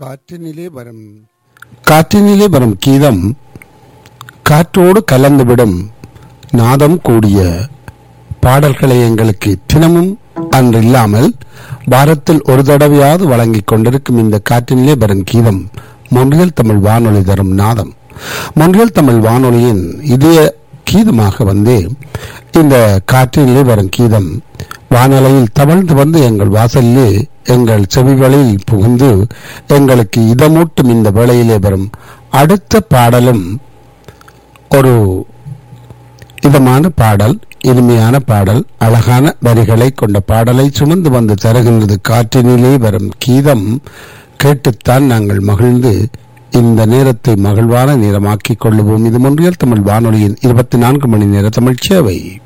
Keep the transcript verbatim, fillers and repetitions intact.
காற்றினிலே வரும் காற்றினிலே வரும் கீதம் காற்றோடு கலந்துவிடும் நாதம் கூடிய பாடல்களை எங்களுக்கு தினமும் அன்று இல்லாமல் வாரத்தில் ஒரு தடவையாவது வழங்கிக் கொண்டிருக்கும் இந்த காற்றினிலே வரும் கீதம் மொன்றியல் தமிழ் வானொலி தரும் நாதம். மொன்றியல் தமிழ் வானொலியின் இதய கீதமாக வந்து இந்த காற்றினிலே வரும் கீதம் வானொலியில் தவழ்ந்து வந்து எங்கள் வாசலிலே எங்கள் செவிகளில் புகுந்து எங்களுக்கு இதமூட்டும் இந்த வேளையிலே வரும் அடுத்த பாடலும் ஒரு இதமான பாடல், இனிமையான பாடல், அழகான வரிகளை கொண்ட பாடலை சுமந்து வந்து தருகின்றது. காற்றினிலே வரும் கீதம் கேட்டுத்தான் நாங்கள் மகிழ்ந்து இந்த நேரத்தை மகிழ்வான நேரமாக்கிக் கொள்ளுவோம். இது மொன்றியல் தமிழ் வானொலியின் இருபத்தி நான்கு மணி நேர தமிழ் சேவை.